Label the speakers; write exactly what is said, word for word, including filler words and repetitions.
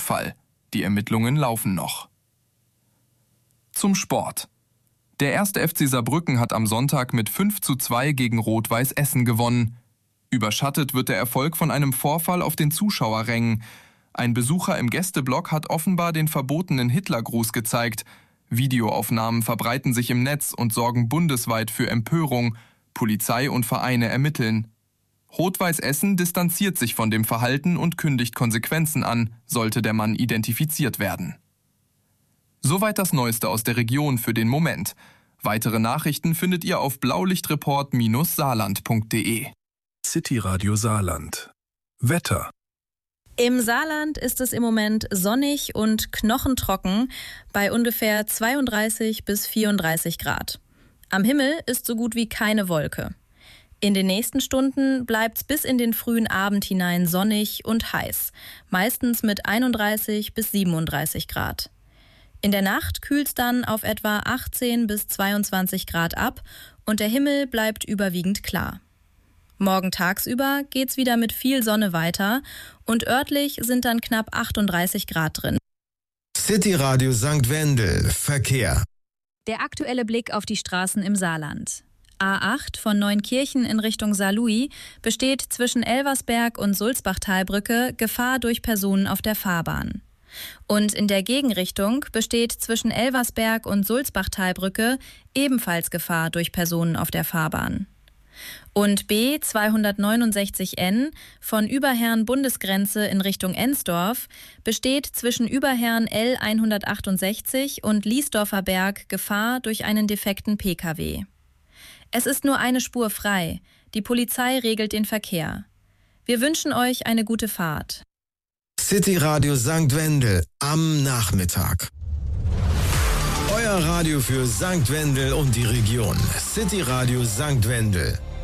Speaker 1: Unfall. Die Ermittlungen laufen noch. Zum Sport. Der erste F C Saarbrücken hat am Sonntag mit fünf zu zwei gegen Rot-Weiß Essen gewonnen. Überschattet wird der Erfolg von einem Vorfall auf den Zuschauerrängen. Ein Besucher im Gästeblock hat offenbar den verbotenen Hitlergruß gezeigt. Videoaufnahmen verbreiten sich im Netz und sorgen bundesweit für Empörung. Polizei und Vereine ermitteln. Rot-Weiß Essen distanziert sich von dem Verhalten und kündigt Konsequenzen an, sollte der Mann identifiziert werden. Soweit das Neueste aus der Region für den Moment. Weitere Nachrichten findet ihr auf blaulichtreport Bindestrich saarland punkt de.
Speaker 2: City Radio Saarland. Wetter.
Speaker 3: Im Saarland ist es im Moment sonnig und knochentrocken bei ungefähr zweiunddreißig bis vierunddreißig Grad. Am Himmel ist so gut wie keine Wolke. In den nächsten Stunden bleibt es bis in den frühen Abend hinein sonnig und heiß, meistens mit einunddreißig bis siebenunddreißig Grad. In der Nacht kühlt es dann auf etwa achtzehn bis zweiundzwanzig Grad ab und der Himmel bleibt überwiegend klar. Morgen tagsüber geht's wieder mit viel Sonne weiter und örtlich sind dann knapp achtunddreißig Grad drin.
Speaker 4: City Radio Sankt Wendel, Verkehr.
Speaker 5: Der aktuelle Blick auf die Straßen im Saarland. A acht von Neunkirchen in Richtung Saarlouis besteht zwischen Elversberg und Sulzbachtalbrücke Gefahr durch Personen auf der Fahrbahn. Und in der Gegenrichtung besteht zwischen Elversberg und Sulzbachtalbrücke ebenfalls Gefahr durch Personen auf der Fahrbahn. Und B zweihundertneunundsechzig N von Überherrn-Bundesgrenze in Richtung Ensdorf besteht zwischen Überherrn L hundertachtundsechzig und Liesdorfer Berg Gefahr durch einen defekten P K W. Es ist nur eine Spur frei. Die Polizei regelt den Verkehr. Wir wünschen euch eine gute Fahrt.
Speaker 4: City Radio Sankt Wendel am Nachmittag. Euer Radio für Sankt Wendel und die Region. City Radio Sankt Wendel.